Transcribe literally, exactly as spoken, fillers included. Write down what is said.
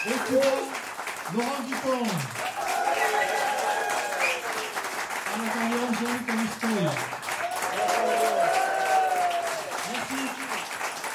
Au Cuba, Laurent Dupont. À la carrière, Jean-Luc Amistoy.